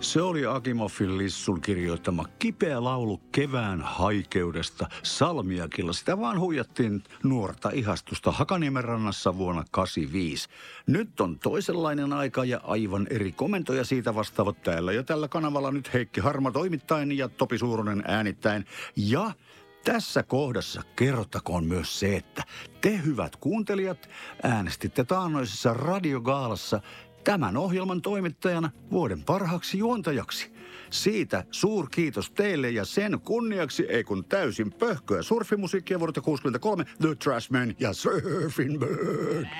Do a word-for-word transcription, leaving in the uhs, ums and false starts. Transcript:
Se oli Akimovin Lissun kirjoittama kipeä laulu kevään haikeudesta Salmiakilla. Sitä vaan huijattiin nuorta ihastusta Hakaniemen rannassa vuonna kahdeksankymmentäviisi. Nyt on toisenlainen aika ja aivan eri komentoja siitä vastaavat täällä ja tällä kanavalla nyt Heikki Harma toimittaen ja Topi Suuronen äänittäin. Ja tässä kohdassa kerrottakoon myös se, että te hyvät kuuntelijat äänestitte taannoisessa radiogaalassa tämän ohjelman toimittajana vuoden parhaaksi juontajaksi. Siitä suurkiitos teille ja sen kunniaksi ei kun täysin pöhköä surfimusiikkia vuodelta kuusikymmentäkolme The Trashmen ja Surfing Bird.